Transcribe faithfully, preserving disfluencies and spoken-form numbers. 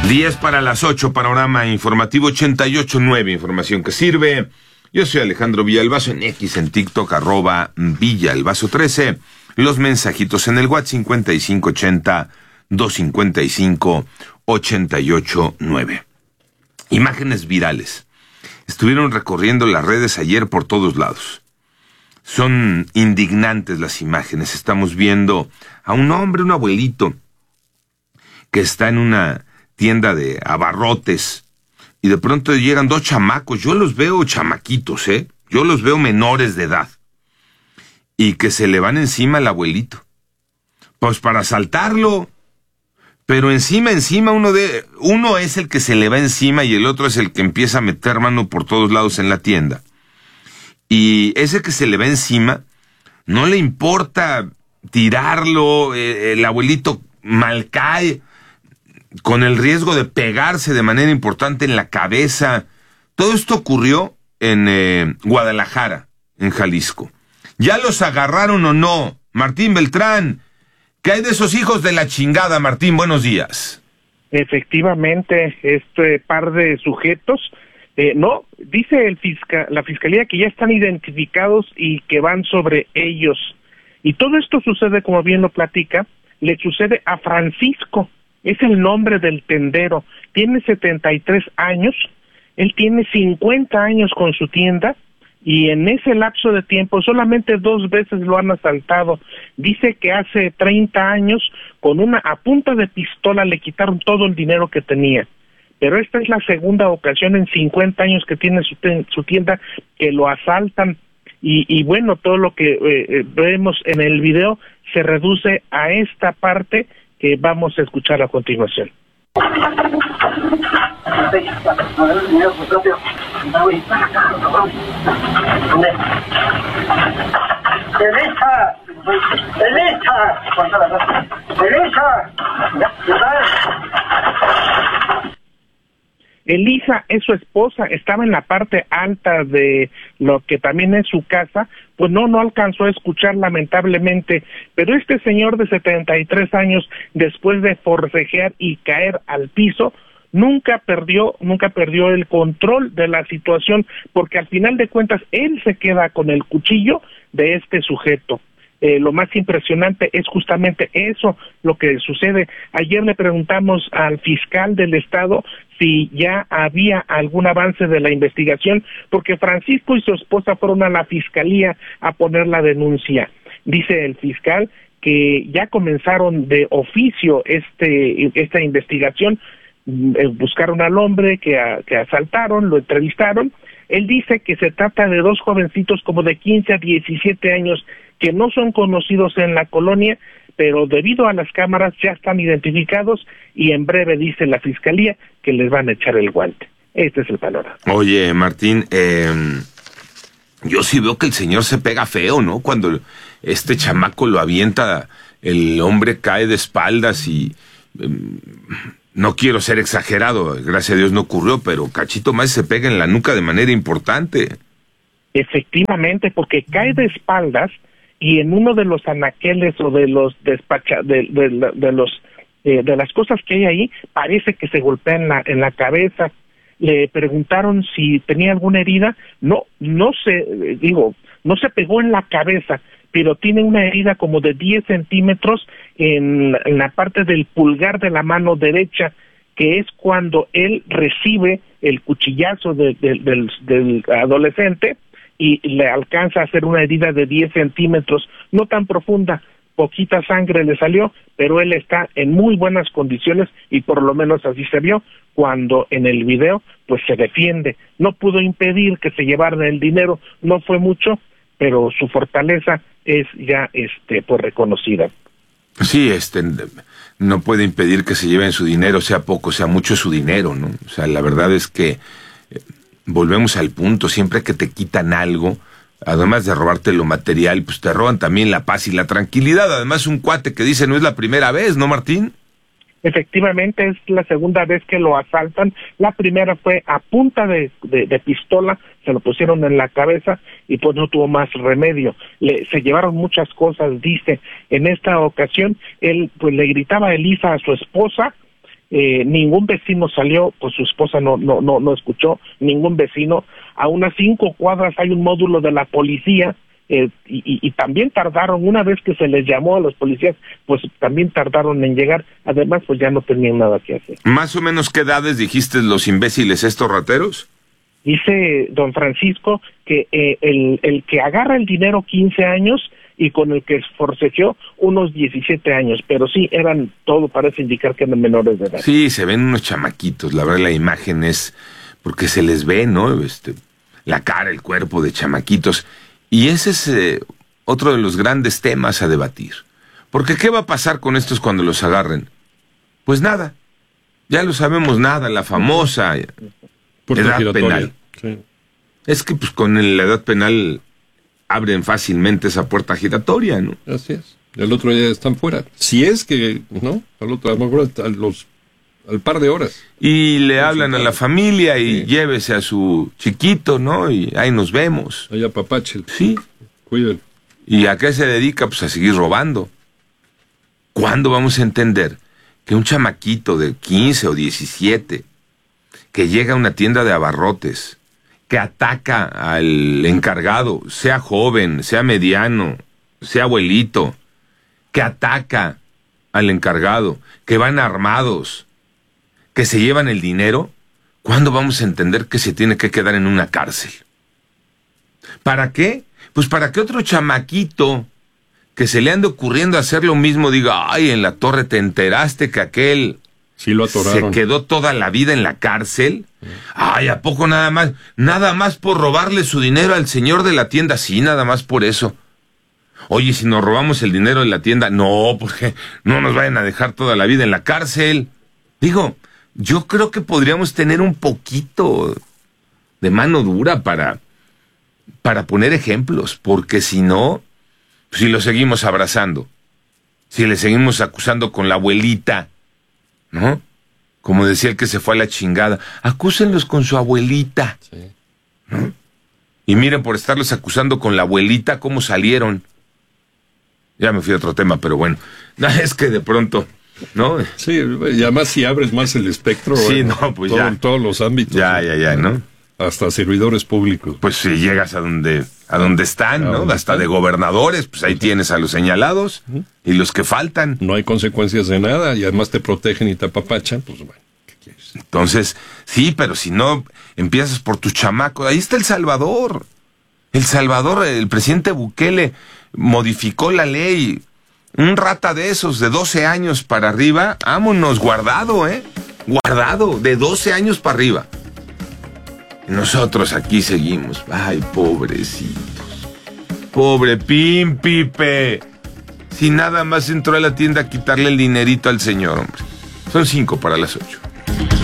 diez para las ocho, panorama informativo ochenta y ocho punto nueve, información que sirve. Yo soy Alejandro Villalbazo, en X, en TikTok, arroba Villalbazo trece. Los mensajitos en el WhatsApp cincuenta y cinco ochenta, doscientos cincuenta y cinco, ochenta y ocho nueve. Imágenes virales. Estuvieron recorriendo las redes ayer por todos lados. Son indignantes las imágenes. Estamos viendo a un hombre, un abuelito, que está en una tienda de abarrotes, y de pronto llegan dos chamacos. Yo los veo chamaquitos, ¿eh? Yo los veo menores de edad, y que se le van encima al abuelito, pues para asaltarlo, pero encima, encima, uno de uno es el que se le va encima y el otro es el que empieza a meter mano por todos lados en la tienda, y ese que se le va encima no le importa tirarlo. eh, el abuelito mal cae, con el riesgo de pegarse de manera importante en la cabeza. Todo esto ocurrió en eh, Guadalajara, en Jalisco. ¿Ya los agarraron o no? Martín Beltrán, ¿qué hay de esos hijos de la chingada, Martín? Buenos días. Efectivamente, este par de sujetos, eh, no, dice el fisca, la fiscalía que ya están identificados y que van sobre ellos. Y todo esto sucede, como bien lo platica, le sucede a Francisco. Es el nombre del tendero. Tiene setenta y tres años, él tiene cincuenta años con su tienda, y en ese lapso de tiempo solamente dos veces lo han asaltado. Dice que hace treinta años, con una a punta de pistola, le quitaron todo el dinero que tenía. Pero esta es la segunda ocasión en cincuenta años que tiene su, su tienda que lo asaltan. Y, y bueno, todo lo que eh, vemos en el video se reduce a esta parte que vamos a escuchar a continuación. ¡Elisa! ¡Elisa! ¡Elisa! Elisa es su esposa, estaba en la parte alta de lo que también es su casa, pues no, no alcanzó a escuchar lamentablemente, pero este señor de setenta y tres años, después de forcejear y caer al piso, nunca perdió, nunca perdió el control de la situación, porque al final de cuentas él se queda con el cuchillo de este sujeto. Eh, lo más impresionante es justamente eso, lo que sucede. Ayer le preguntamos al fiscal del estado si ya había algún avance de la investigación, porque Francisco y su esposa fueron a la fiscalía a poner la denuncia. Dice el fiscal que ya comenzaron de oficio este esta investigación, eh, buscaron al hombre que, a, que asaltaron, lo entrevistaron. Él dice que se trata de dos jovencitos como de quince a diecisiete años que no son conocidos en la colonia, pero debido a las cámaras ya están identificados y en breve dice la fiscalía que les van a echar el guante. Este es el panorama. Oye, Martín, eh, yo sí veo que el señor se pega feo, ¿no? Cuando este chamaco lo avienta, el hombre cae de espaldas y... Eh, no quiero ser exagerado, gracias a Dios no ocurrió, pero cachito más se pega en la nuca de manera importante. Efectivamente, porque cae de espaldas y en uno de los anaqueles o de los despacha de, de, de, de los eh, de las cosas que hay ahí, parece que se golpea en la en la cabeza. Le preguntaron si tenía alguna herida. No, no se, digo, no se pegó en la cabeza, pero tiene una herida como de diez centímetros en, en la parte del pulgar de la mano derecha, que es cuando él recibe el cuchillazo de, de, del, del adolescente y le alcanza a hacer una herida de diez centímetros, no tan profunda, poquita sangre le salió, pero él está en muy buenas condiciones y por lo menos así se vio cuando en el video pues se defiende. No pudo impedir que se llevaran el dinero, no fue mucho, pero su fortaleza es ya este pues reconocida. Sí, este no puede impedir que se lleven su dinero, sea poco, sea mucho su dinero, ¿no? O sea, la verdad es que eh, volvemos al punto, siempre que te quitan algo, además de robarte lo material, pues te roban también la paz y la tranquilidad. Además, un cuate que dice no es la primera vez, ¿no, Martín? Efectivamente, es la segunda vez que lo asaltan. La primera fue a punta de, de, de pistola, se lo pusieron en la cabeza y pues no tuvo más remedio. Le, se llevaron muchas cosas, dice. En esta ocasión, él pues le gritaba a Elisa, a su esposa, eh, ningún vecino salió, pues su esposa no, no, no, no escuchó, ningún vecino. A unas cinco cuadras hay un módulo de la policía, eh, y, y, y también tardaron, una vez que se les llamó a los policías, pues también tardaron en llegar. Además, pues ya no tenían nada que hacer. ¿Más o menos qué edades dijiste los imbéciles estos rateros? Dice don Francisco que eh, el, el que agarra el dinero quince años y con el que forcejeó unos diecisiete años, pero sí, eran, todo parece indicar que eran menores de edad. Sí, se ven unos chamaquitos, la verdad la imagen es, porque se les ve, ¿no? Este, la cara, el cuerpo de chamaquitos, y ese es eh, otro de los grandes temas a debatir. Porque ¿qué va a pasar con estos cuando los agarren? Pues nada, ya lo sabemos, nada, la famosa edad penal. Sí. Es que pues con el, la edad penal abren fácilmente esa puerta giratoria, ¿no? Así es. El otro día están fuera. Si es que, ¿no? Al otro, a lo mejor a los, al par de horas. Y le hablan a la familia y sí. llévese a su chiquito, ¿no? Y ahí nos vemos. Allá papache. Sí. Cuídalo. ¿Y a qué se dedica? Pues a seguir robando. ¿Cuándo vamos a entender que un chamaquito de quince o diecisiete que llega a una tienda de abarrotes, que ataca al encargado, sea joven, sea mediano, sea abuelito, que ataca al encargado, que van armados, que se llevan el dinero, ¿cuándo vamos a entender que se tiene que quedar en una cárcel? ¿Para qué? Pues para que otro chamaquito que se le ande ocurriendo hacer lo mismo diga, ay, en la torre te enteraste que aquel sí lo atoraron, se quedó toda la vida en la cárcel. Ay, ¿a poco nada más? Nada más por robarle su dinero al señor de la tienda. Sí, nada más por eso. Oye, si nos robamos el dinero de la tienda, no, porque no nos vayan a dejar toda la vida en la cárcel. Digo, yo creo que podríamos tener un poquito de mano dura para, para poner ejemplos, porque si no, si lo seguimos abrazando, si le seguimos acusando con la abuelita, ¿no? Como decía el que se fue a la chingada, acúsenlos con su abuelita, sí. ¿no? Y miren, por estarlos acusando con la abuelita, cómo salieron. Ya me fui a otro tema, pero bueno, es que de pronto, ¿no? Sí, y además si abres más el espectro, sí, bueno, no, pues todo, ya. en todos los ámbitos. Ya, ya, ya, ¿no? Hasta servidores públicos. Pues si llegas a donde, a donde están, ¿no? ¿Dónde Hasta están? de gobernadores, pues ahí uh-huh. tienes a los señalados uh-huh. y los que faltan. No hay consecuencias de nada y además te protegen y te apapachan, pues bueno, ¿qué quieres? Entonces, sí, pero si no empiezas por tus chamacos, ahí está El Salvador. El Salvador, el presidente Bukele modificó la ley. Un rata de esos de doce años para arriba, vámonos, guardado, ¿eh? Guardado, de doce años para arriba. Y nosotros aquí seguimos. Ay, pobrecitos. Pobre Pimpipe. Si nada más entró a la tienda a quitarle el dinerito al señor, hombre. Son cinco para las ocho.